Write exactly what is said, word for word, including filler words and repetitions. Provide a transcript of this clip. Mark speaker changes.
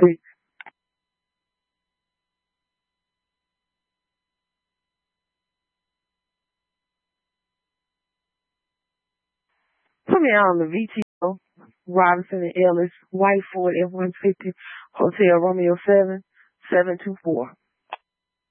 Speaker 1: six. Put me on the V T O, Robinson and Ellis, White Ford F one fifty, Hotel Romeo seven, seven two four.